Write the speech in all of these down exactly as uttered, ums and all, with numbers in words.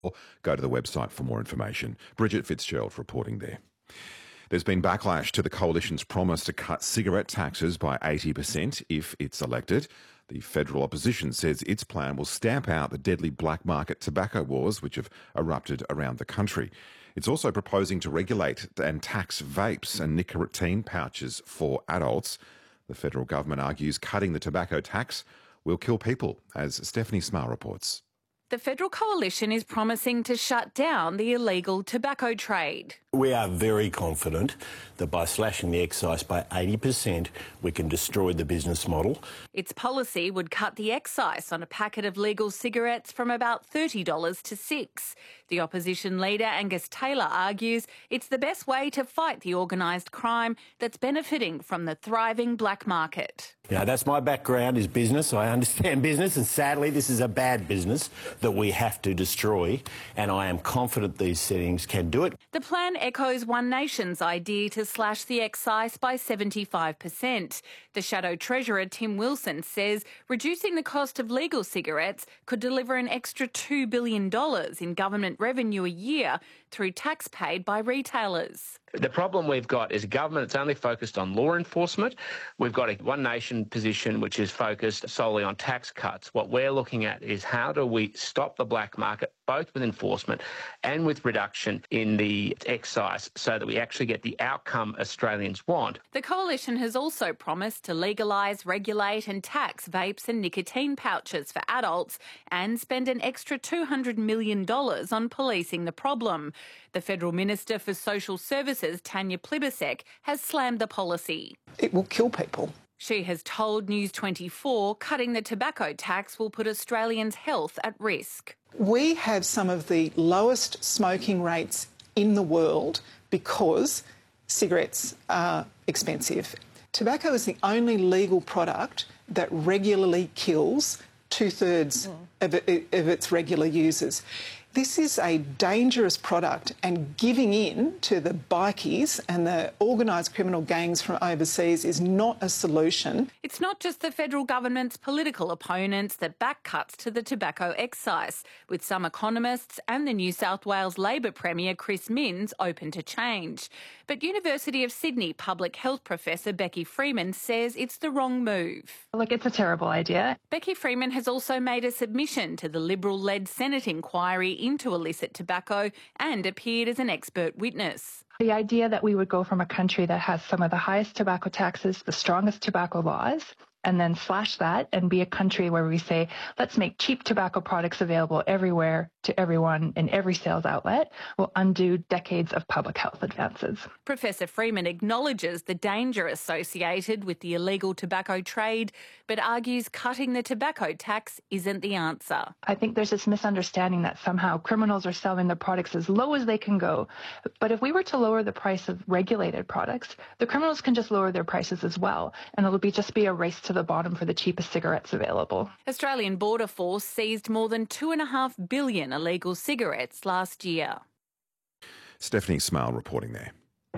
Go to the website for more information. Bridget Fitzgerald reporting there. There's been backlash to the Coalition's promise to cut cigarette taxes by eighty percent if it's elected. The federal opposition says its plan will stamp out the deadly black market tobacco wars which have erupted around the country. It's also proposing to regulate and tax vapes and nicotine pouches for adults. The federal government argues cutting the tobacco tax will kill people, as Stephanie Smale reports. The federal coalition is promising to shut down the illegal tobacco trade. We are very confident that by slashing the excise by eighty percent, we can destroy the business model. Its policy would cut the excise on a packet of legal cigarettes from about thirty dollars to six dollars. The opposition leader Angus Taylor argues it's the best way to fight the organised crime that's benefiting from the thriving black market. Yeah, that's my background is business. I understand business, and sadly this is a bad business that we have to destroy, and I am confident these settings can do it. The plan echoes One Nation's idea to slash the excise by seventy-five percent. The Shadow Treasurer Tim Wilson says reducing the cost of legal cigarettes could deliver an extra two billion dollars in government revenue a year through tax paid by retailers. The problem we've got is a government that's only focused on law enforcement. We've got a One Nation position which is focused solely on tax cuts. What we're looking at is how do we stop the black market, both with enforcement and with reduction in the excise, so that we actually get the outcome Australians want. The coalition has also promised to legalise, regulate and tax vapes and nicotine pouches for adults and spend an extra two hundred million dollars on policing the problem. The Federal Minister for Social Services, Tanya Plibersek, has slammed the policy. It will kill people. She has told News twenty-four cutting the tobacco tax will put Australians' health at risk. We have some of the lowest smoking rates in the world because cigarettes are expensive. Tobacco is the only legal product that regularly kills two-thirds mm. of, it, of its regular users. This is a dangerous product, and giving in to the bikies and the organised criminal gangs from overseas is not a solution. It's not just the federal government's political opponents that back cuts to the tobacco excise, with some economists and the New South Wales Labor Premier Chris Minns open to change. But University of Sydney public health professor Becky Freeman says it's the wrong move. Look, it's a terrible idea. Becky Freeman has also made a submission to the Liberal-led Senate inquiry into illicit tobacco and appeared as an expert witness. The idea that we would go from a country that has some of the highest tobacco taxes, the strongest tobacco laws, and then slash that and be a country where we say, let's make cheap tobacco products available everywhere to everyone in every sales outlet, will undo decades of public health advances. Professor Freeman acknowledges the danger associated with the illegal tobacco trade, but argues cutting the tobacco tax isn't the answer. I think there's this misunderstanding that somehow criminals are selling their products as low as they can go. But if we were to lower the price of regulated products, the criminals can just lower their prices as well, and it'll be just be a race to the bottom for the cheapest cigarettes available. Australian Border Force seized more than two and a half billion illegal cigarettes last year. Stephanie Smale reporting there.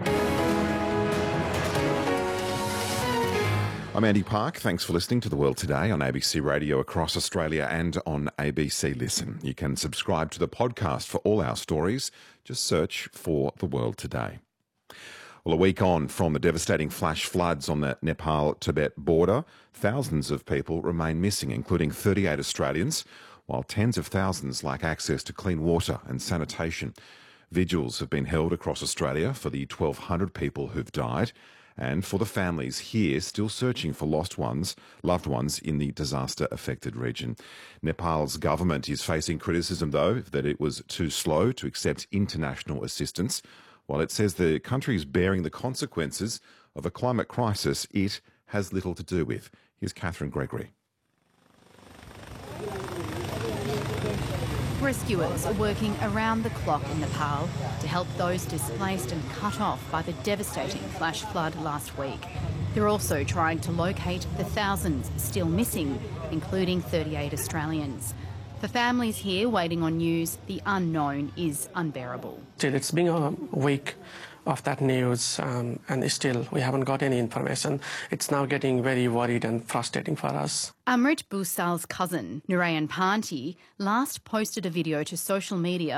I'm Andy Park. Thanks for listening to The World Today on A B C Radio across Australia and on A B C Listen. You can subscribe to the podcast for all our stories. Just search for The World Today. Well, a week on from the devastating flash floods on the Nepal-Tibet border, thousands of people remain missing, including thirty-eight Australians, while tens of thousands lack access to clean water and sanitation. Vigils have been held across Australia for the twelve hundred people who've died and for the families here still searching for lost ones, loved ones in the disaster-affected region. Nepal's government is facing criticism, though, that it was too slow to accept international assistance, while it says the country is bearing the consequences of a climate crisis it has little to do with. Here's Catherine Gregory. Rescuers are working around the clock in Nepal to help those displaced and cut off by the devastating flash flood last week. They're also trying to locate the thousands still missing, including thirty-eight Australians. For families here waiting on news, the unknown is unbearable. It's been a week of that news, um, and still we haven't got any information. It's now getting very worried and frustrating for us. Amrit Bhusal's cousin, Narayan Panti, last posted a video to social media